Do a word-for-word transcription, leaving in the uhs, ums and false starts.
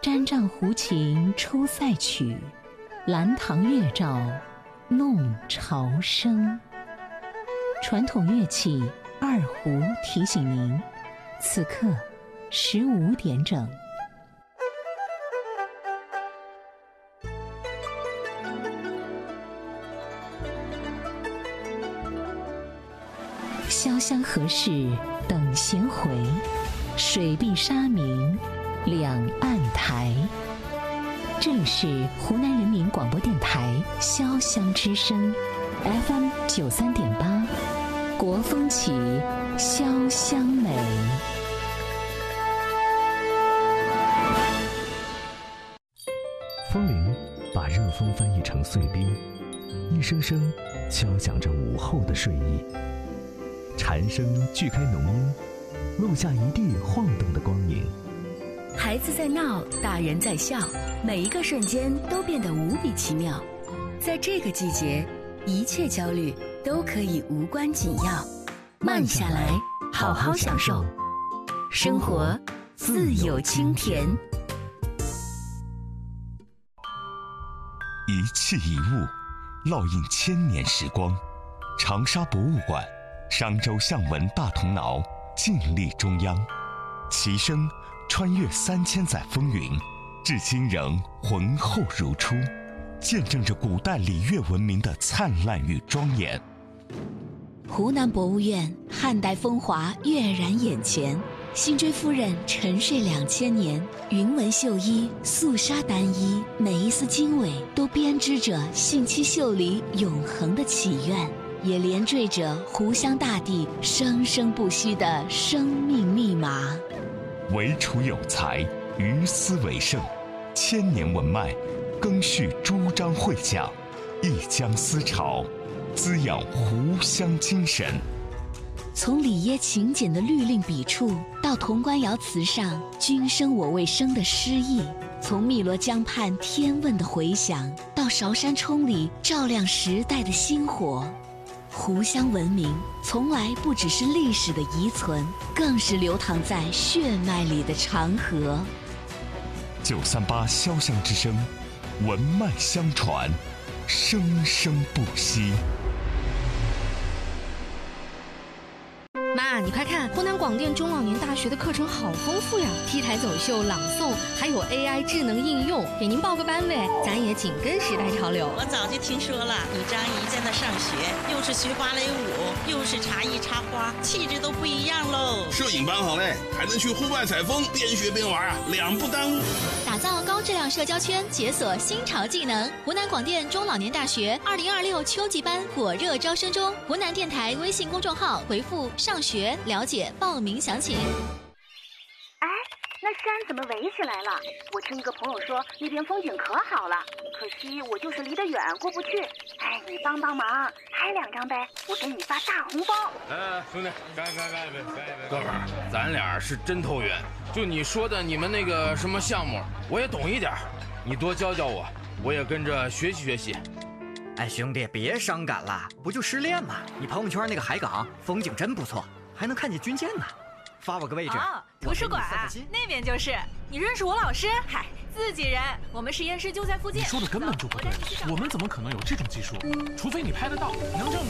毡帐胡琴出塞曲，兰堂月照弄潮生。传统乐器二胡提醒您，此刻十五点整。潇湘何事等闲回，水碧沙明两岸台。这里是湖南人民广播电台潇湘之声 F M 九三点八，国风起，潇湘美。 风铃把热风翻译成碎冰，一声声敲响着午后的睡意。蝉声锯开浓荫，录下一地晃动的光影。 孩子在闹，大人在笑，每一个瞬间都变得无比奇妙。在这个季节，一切焦虑都可以无关紧要。慢下来，好好享受生活，自有清甜。 一器一物，烙印千年时光。长沙博物馆，商周象纹大铜挠，静立中央，其声穿越三千载风云，至今仍浑厚如初，见证着古代礼乐文明的灿烂与庄严。 湖南博物院汉代风华跃然眼前，辛追夫人沉睡两千年，云纹绣衣，素纱单衣，每一丝经纬都编织着信息秀里永恒的祈愿，也连缀着湖湘大地生生不息的生命密码。 惟楚有才，于斯为盛，千年文脉，更续朱张会讲，一江思潮，滋养湖湘精神。 从里耶勤俭的律令笔触，到潼关窑瓷上君生我未生的诗意，从汨罗江畔天问的回响，到韶山冲里照亮时代的星火，湖湘文明从来不只是历史的遗存，更是流淌在血脉里的长河。 九三八潇湘之声，文脉相传，生生不息。 妈，你快看，湖南广电中老年大学的课程好丰富呀 ！T 台走秀、朗诵，还有 A I 智能应用，给您报个班呗，咱也紧跟时代潮流。 我早就听说了，你张姨在那上学，又是学芭蕾舞，又是茶艺插花，气质都不一样喽。 摄影班好嘞，还能去户外采风，边学边玩啊，两不耽误。 打造高质量社交圈，解锁新潮技能。湖南广电中老年大学二零二六秋季班火热招生中，湖南电台微信公众号回复上学了解报名详情。 哎，那山怎么围起来了？我听一个朋友说那边风景可好了，可惜我就是离得远过不去。哎，你帮帮忙，拍两张呗，我给你发大红包。 哎，兄弟，干干干一杯，干一杯。哥们儿，咱俩是真投缘。就你说的你们那个什么项目，我也懂一点，你多教教我，我也跟着学习学习。 哎，兄弟，别伤感了，不就失恋吗？你朋友圈那个海港风景真不错，还能看见军舰呢。发我个位置。 哦，图书馆那边就是。你认识我老师？嗨，自己人，我们实验室就在附近。 你说的根本就不对，我们怎么可能有这种技术？除非你拍得到，能证明。